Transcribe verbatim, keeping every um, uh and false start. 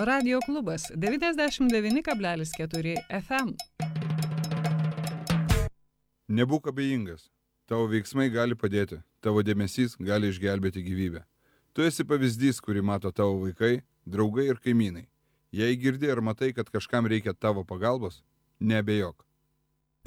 Radio klubas devyniasdešimt devyni kablelis keturi F M. Nebūk abejingas. Tavo veiksmai gali padėti. Tavo dėmesys gali išgelbėti gyvybę. Tu esi pavyzdys, kurį mato tavo vaikai, draugai ir kaimynai. Jei girdi ar matai, kad kažkam reikia tavo pagalbos, neabejok.